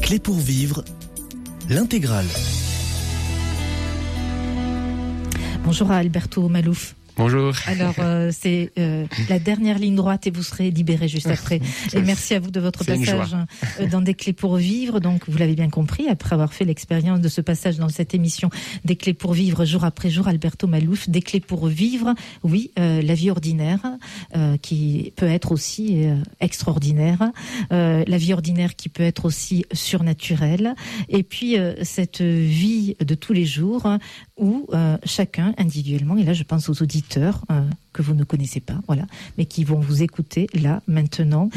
Clés pour vivre, l'intégrale. Bonjour à Alberto Malouf. Bonjour. Alors, c'est la dernière ligne droite et vous serez libéré juste après. Et merci à vous de votre passage dans Des Clés pour vivre. Donc, vous l'avez bien compris, après avoir fait l'expérience de ce passage dans cette émission Des Clés pour vivre, jour après jour, Alberto Malouf, Des Clés pour vivre, oui, la vie ordinaire, qui peut être aussi extraordinaire, la vie ordinaire qui peut être aussi surnaturelle, et puis cette vie de tous les jours où chacun individuellement, et là je pense aux auditeurs que vous ne connaissez pas, voilà, mais qui vont vous écouter là, maintenant,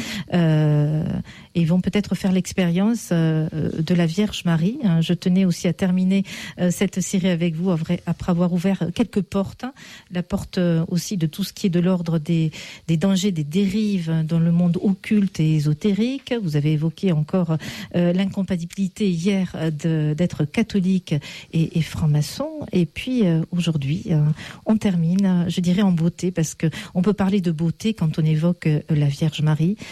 et vont peut-être faire l'expérience de la Vierge Marie. Je tenais aussi à terminer cette série avec vous après avoir ouvert quelques portes, la porte aussi de tout ce qui est de l'ordre des dangers, des dérives dans le monde occulte et ésotérique. Vous avez évoqué encore l'incompatibilité hier d'être catholique et franc-maçon, et puis aujourd'hui on termine, je dirais, en beauté, parce que on peut parler de beauté quand on évoque la Vierge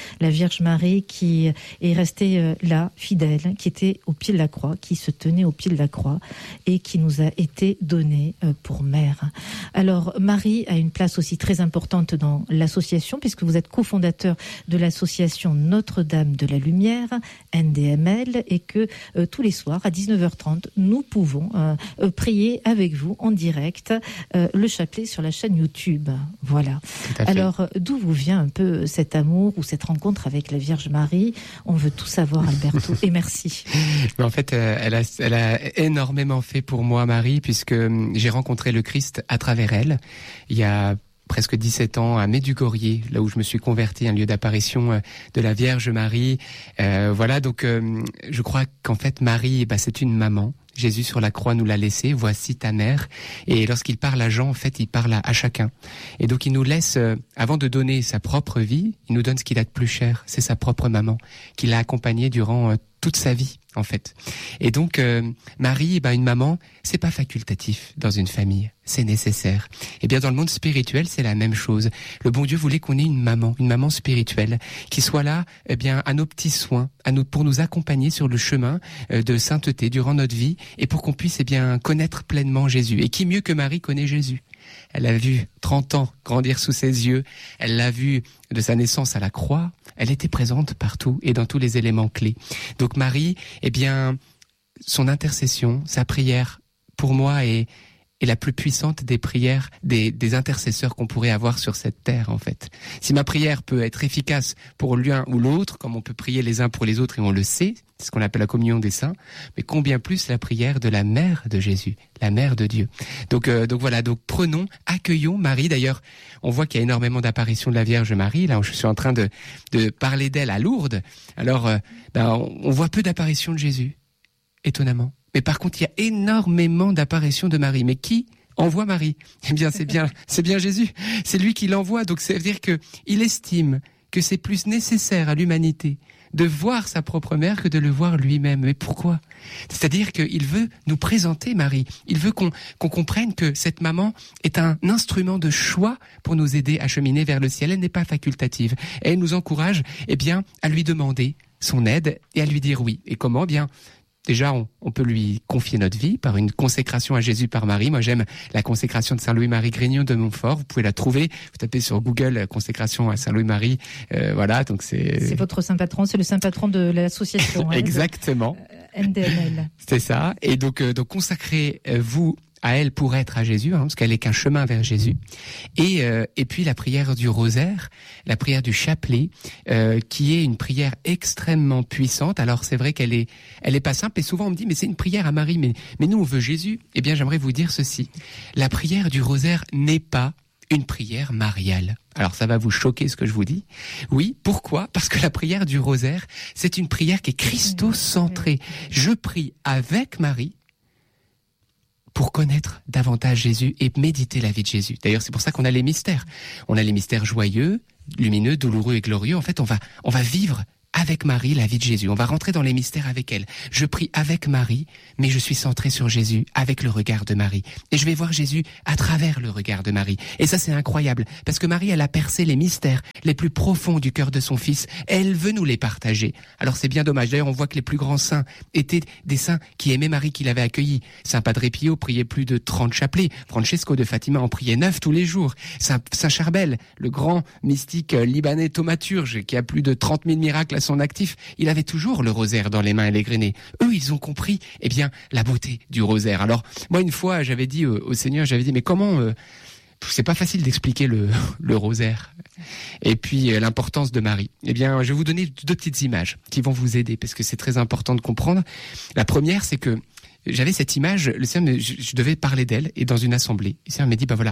Marie qui est restée là, fidèle, qui était au pied de la croix, qui se tenait au pied de la croix et qui nous a été donnée pour mère. Alors Marie a une place aussi très importante dans l'association, puisque vous êtes cofondateur de l'association Notre-Dame de la Lumière, NDML, et que tous les soirs à 19h30 nous pouvons prier avec vous en direct le chapelet sur la chaîne YouTube. Voilà. Alors, d'où vous vient un peu cet amour ou cette rencontre avec la Vierge Marie? On veut tout savoir, Alberto, et merci. Mais en fait, elle a énormément fait pour moi, Marie, puisque j'ai rencontré le Christ à travers elle. Il y a presque 17 ans, à Medjugorje, là où je me suis converti, un lieu d'apparition de la Vierge Marie. Voilà, donc je crois qu'en fait, Marie, c'est une maman. Jésus sur la croix nous l'a laissé, voici ta mère. Et lorsqu'il parle à Jean, en fait, il parle à chacun. Et donc il nous laisse, avant de donner sa propre vie, il nous donne ce qu'il a de plus cher, c'est sa propre maman, qui l'a accompagné durant toute sa vie, en fait. Et donc, Marie, une maman, c'est pas facultatif dans une famille, c'est nécessaire. Et bien dans le monde spirituel, c'est la même chose. Le bon Dieu voulait qu'on ait une maman spirituelle, qui soit là, à nos petits soins, pour nous accompagner sur le chemin de sainteté durant notre vie, et pour qu'on puisse connaître pleinement Jésus. Et qui mieux que Marie connaît Jésus? Elle a vu 30 ans grandir sous ses yeux, elle l'a vu de sa naissance à la croix, elle était présente partout et dans tous les éléments clés. Donc Marie, son intercession, sa prière, pour moi, est la plus puissante des prières, des intercesseurs qu'on pourrait avoir sur cette terre, en fait. Si ma prière peut être efficace pour l'un ou l'autre, comme on peut prier les uns pour les autres et on le sait, c'est ce qu'on appelle la communion des saints, mais combien plus la prière de la mère de Jésus, la mère de Dieu. Donc voilà, prenons, accueillons Marie. D'ailleurs, on voit qu'il y a énormément d'apparitions de la Vierge Marie. Là, je suis en train de parler d'elle à Lourdes. Alors, on voit peu d'apparitions de Jésus, étonnamment. Mais par contre, il y a énormément d'apparitions de Marie. Mais qui envoie Marie? Eh bien, c'est bien Jésus. C'est lui qui l'envoie. Donc, ça veut dire que il estime que c'est plus nécessaire à l'humanité de voir sa propre mère que de le voir lui-même. Mais pourquoi? C'est-à-dire qu'il veut nous présenter Marie. Il veut qu'on comprenne que cette maman est un instrument de choix pour nous aider à cheminer vers le ciel. Elle n'est pas facultative. Et elle nous encourage, à lui demander son aide et à lui dire oui. Et comment? Déjà, on peut lui confier notre vie par une consécration à Jésus par Marie. Moi, j'aime la consécration de Saint-Louis-Marie Grignon de Montfort. Vous pouvez la trouver. Vous tapez sur Google consécration à Saint-Louis-Marie. Voilà, donc c'est votre saint patron. C'est le saint patron de l'association. Exactement. NDML. C'est ça. Et donc consacrez-vous à elle pour être à Jésus, parce qu'elle est qu'un chemin vers Jésus. Et puis la prière du rosaire, la prière du chapelet, qui est une prière extrêmement puissante. Alors c'est vrai qu'elle est pas simple, et souvent on me dit mais c'est une prière à Marie, mais nous on veut Jésus. Eh bien j'aimerais vous dire ceci: la prière du rosaire n'est pas une prière mariale. Alors ça va vous choquer ce que je vous dis. Oui, pourquoi? Parce que la prière du rosaire, c'est une prière qui est christocentrée. Je prie avec Marie pour connaître davantage Jésus et méditer la vie de Jésus. D'ailleurs, c'est pour ça qu'on a les mystères. On a les mystères joyeux, lumineux, douloureux et glorieux. En fait, on va vivre avec Marie la vie de Jésus. On va rentrer dans les mystères avec elle. Je prie avec Marie, mais je suis centré sur Jésus avec le regard de Marie. Et je vais voir Jésus à travers le regard de Marie. Et ça, c'est incroyable, parce que Marie, elle a percé les mystères les plus profonds du cœur de son Fils. Et elle veut nous les partager. Alors c'est bien dommage. D'ailleurs, on voit que les plus grands saints étaient des saints qui aimaient Marie, qui l'avaient accueillie. Saint Padre Pio priait plus de 30 chapelets. Francesco de Fatima en priait 9 tous les jours. Saint Charbel, le grand mystique libanais thaumaturge, qui a plus de 30 000 miracles à son actif, il avait toujours le rosaire dans les mains et les grennés. Eux, ils ont compris, la beauté du rosaire. Alors, moi, une fois, j'avais dit au Seigneur, mais comment... c'est pas facile d'expliquer le rosaire. Et puis, l'importance de Marie. Je vais vous donner 2 petites images qui vont vous aider, parce que c'est très important de comprendre. La première, c'est que j'avais cette image, le Seigneur, je devais parler d'elle, et dans une assemblée. Le Seigneur m'a dit, voilà,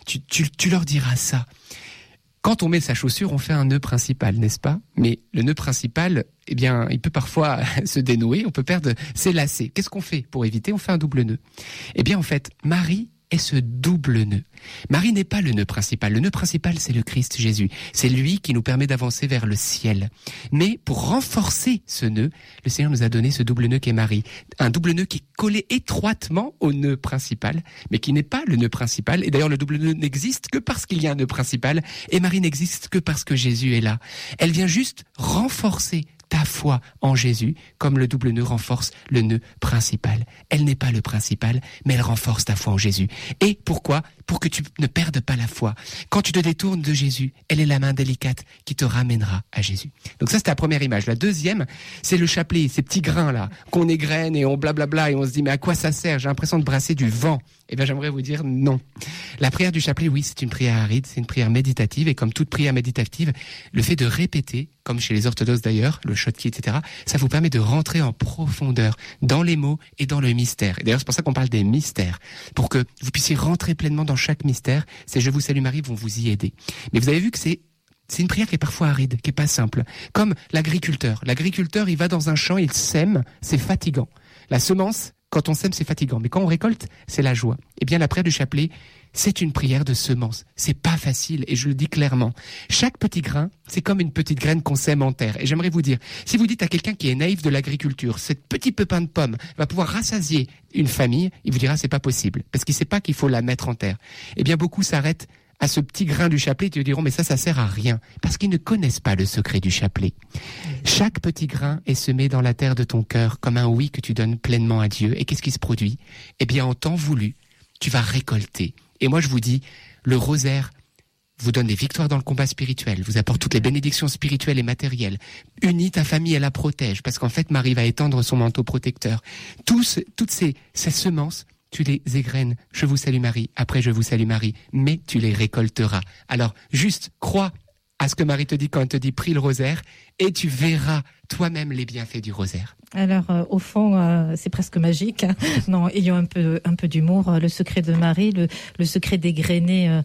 tu leur diras ça. Quand on met sa chaussure, on fait un nœud principal, n'est-ce pas? Mais le nœud principal, il peut parfois se dénouer, on peut perdre ses lacets. Qu'est-ce qu'on fait pour éviter? On fait un double nœud. En fait, Marie est ce double nœud. Marie n'est pas le nœud principal. Le nœud principal, c'est le Christ Jésus. C'est lui qui nous permet d'avancer vers le ciel. Mais pour renforcer ce nœud, le Seigneur nous a donné ce double nœud qu'est Marie. Un double nœud qui est collé étroitement au nœud principal, mais qui n'est pas le nœud principal. Et d'ailleurs, le double nœud n'existe que parce qu'il y a un nœud principal. Et Marie n'existe que parce que Jésus est là. Elle vient juste renforcer ta foi en Jésus, comme le double nœud renforce le nœud principal. Elle n'est pas le principal, mais elle renforce ta foi en Jésus. Et pourquoi? Pour que tu ne perdes pas la foi. Quand tu te détournes de Jésus, elle est la main délicate qui te ramènera à Jésus. Donc ça, c'était la première image. La deuxième, c'est le chapelet, ces petits grains là, qu'on égrène et on blablabla et on se dit, mais à quoi ça sert? J'ai l'impression de brasser du vent. J'aimerais vous dire non. La prière du chapelet, oui, c'est une prière aride, c'est une prière méditative, et comme toute prière méditative, le fait de répéter, comme chez les orthodoxes d'ailleurs, le Schottky, etc., ça vous permet de rentrer en profondeur dans les mots et dans le mystère. Et d'ailleurs, c'est pour ça qu'on parle des mystères, pour que vous puissiez rentrer pleinement dans chaque mystère. Ces Je vous salue Marie vont vous y aider. Mais vous avez vu que c'est une prière qui est parfois aride, qui est pas simple. Comme l'agriculteur. L'agriculteur, il va dans un champ, il sème, c'est fatigant. La semence, quand on sème, c'est fatigant. Mais quand on récolte, c'est la joie. La prière du chapelet, c'est une prière de semence. C'est pas facile, et je le dis clairement. Chaque petit grain, c'est comme une petite graine qu'on sème en terre. Et j'aimerais vous dire, si vous dites à quelqu'un qui est naïf de l'agriculture, ce petit pépin de pomme va pouvoir rassasier une famille, il vous dira c'est pas possible, parce qu'il sait pas qu'il faut la mettre en terre. Beaucoup s'arrêtent à ce petit grain du chapelet, ils te diront mais ça sert à rien, parce qu'ils ne connaissent pas le secret du chapelet. Chaque petit grain est semé dans la terre de ton cœur comme un oui que tu donnes pleinement à Dieu. Et qu'est-ce qui se produit? En temps voulu, tu vas récolter. Et moi je vous dis, le rosaire vous donne des victoires dans le combat spirituel, vous apporte toutes les bénédictions spirituelles et matérielles, unit ta famille et la protège, parce qu'en fait Marie va étendre son manteau protecteur. Toutes ces semences, tu les égrènes, je vous salue Marie, après je vous salue Marie, mais tu les récolteras. Alors, juste crois à ce que Marie te dit quand elle te dit prie le rosaire, et tu verras toi-même les bienfaits du rosaire. Alors, au fond, c'est presque magique. Hein. Non, ayons un peu d'humour. Le secret de Marie, le secret d'égrener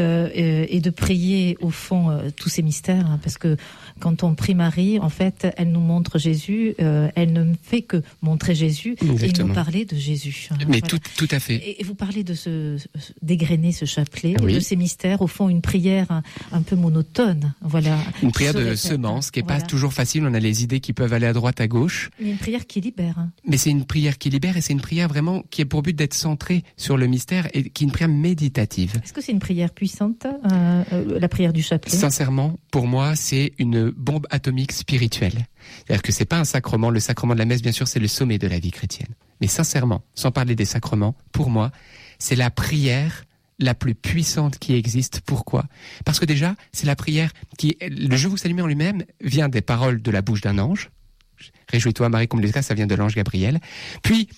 et de prier, au fond, tous ces mystères. Hein, parce que quand on prie Marie, en fait, elle nous montre Jésus. Elle ne fait que montrer Jésus. Exactement. Et nous parler de Jésus. Hein, mais voilà. tout à fait. Et vous parlez d'égrener ce chapelet, de ces mystères. Au fond, une prière un peu monotone. Voilà. Une prière de semence qui n'est pas toujours facile. On a les idées qui peuvent aller à droite, à gauche. Mais une prière qui libère. Hein. Mais c'est une prière qui libère, et c'est une prière vraiment qui est pour but d'être centrée sur le mystère, et qui est une prière méditative. Est-ce que c'est une prière puissante, la prière du chapelet? Sincèrement, pour moi, c'est une bombe atomique spirituelle. C'est-à-dire que c'est pas un sacrement. Le sacrement de la messe, bien sûr, c'est le sommet de la vie chrétienne. Mais sincèrement, sans parler des sacrements, pour moi, c'est la prière la plus puissante qui existe. Pourquoi? Parce que déjà, c'est la prière qui... Le Je vous salue en lui-même vient des paroles de la bouche d'un ange. Réjouis-toi Marie, comme le cas, ça vient de l'ange Gabriel. Puis,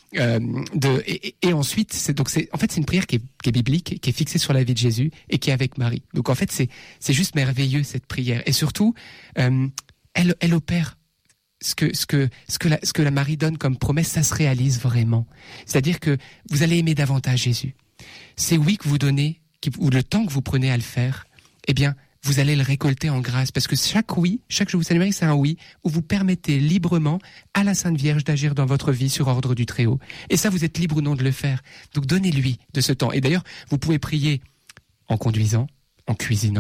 et ensuite, c'est une prière qui est biblique, qui est fixée sur la vie de Jésus et qui est avec Marie. Donc en fait, c'est juste merveilleux cette prière. Et surtout, elle opère ce que la Marie donne comme promesse, ça se réalise vraiment. C'est-à-dire que vous allez aimer davantage Jésus. C'est oui que vous donnez, ou le temps que vous prenez à le faire, vous allez le récolter en grâce, parce que chaque Je vous salue Marie, c'est un oui, où vous permettez librement à la Sainte Vierge d'agir dans votre vie sur ordre du Très-Haut. Et ça, vous êtes libre ou non de le faire. Donc donnez-lui de ce temps. Et d'ailleurs, vous pouvez prier en conduisant, en cuisinant.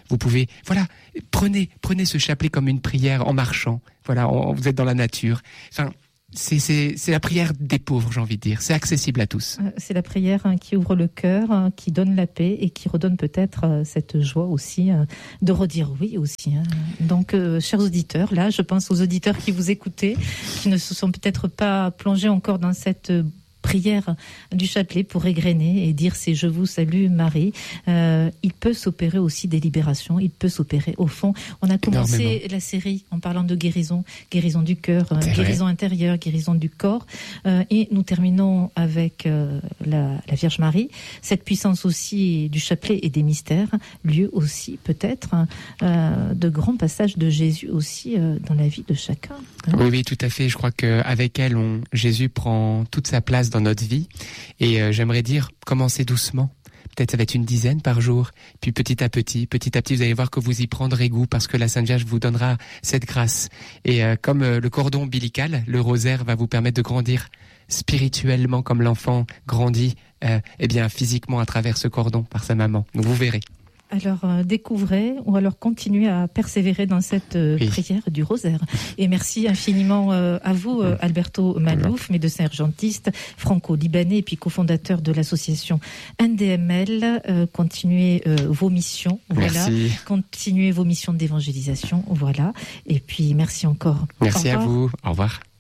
Vous pouvez, voilà, prenez ce chapelet comme une prière en marchant. Voilà, vous êtes dans la nature. Enfin, c'est la prière des pauvres, j'ai envie de dire. C'est accessible à tous. C'est la prière qui ouvre le cœur, qui donne la paix et qui redonne peut-être cette joie aussi de redire oui aussi. Donc, chers auditeurs, là, je pense aux auditeurs qui vous écoutez, qui ne se sont peut-être pas plongés encore dans cette prière du chapelet pour égrener et dire c'est je vous salue Marie. Il peut s'opérer aussi des libérations, il peut s'opérer au fond. On a commencé la série en parlant de guérison du cœur, guérison intérieure, guérison du corps, et nous terminons avec la Vierge Marie, cette puissance aussi du chapelet et des mystères, lieu aussi peut-être de grands passages de Jésus aussi dans la vie de chacun. Oui, tout à fait. Je crois qu'avec elle, Jésus prend toute sa place dans notre vie. Et j'aimerais dire, commencez doucement. Peut-être ça va être une dizaine par jour. Puis petit à petit, vous allez voir que vous y prendrez goût parce que la Sainte Vierge vous donnera cette grâce. Et comme le cordon ombilical, le rosaire va vous permettre de grandir spirituellement comme l'enfant grandit, physiquement à travers ce cordon par sa maman. Donc vous verrez. Alors découvrez ou alors continuez à persévérer dans cette prière du rosaire. Et merci infiniment à vous, Alberto Malouf, médecin urgentiste franco-libanais et puis cofondateur de l'association NDML. Continuez vos missions, voilà. Continuez vos missions d'évangélisation, voilà. Et puis merci encore. Merci à vous. Au revoir.